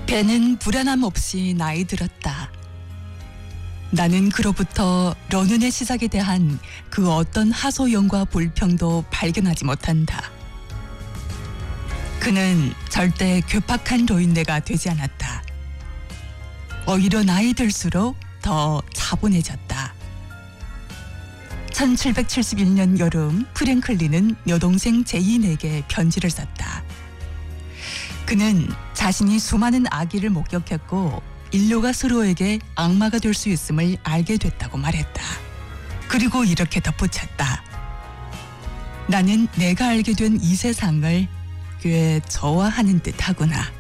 배는 불안함 없이 나이 들었다. 나는 그로부터 런운의 시작에 대한 그 어떤 하소연과 불평도 발견하지 못한다. 그는 절대 괴팍한 노인네가 되지 않았다. 오히려 나이 들수록 더 차분해졌다. 1771년 여름 프랭클린은 여동생 제인에게 편지를 썼다. 그는 자신이 수많은 아기를 목격했고 인류가 서로에게 악마가 될 수 있음을 알게 됐다고 말했다. 그리고 이렇게 덧붙였다. 나는 내가 알게 된 이 세상을 꽤 좋아하는 듯 하구나.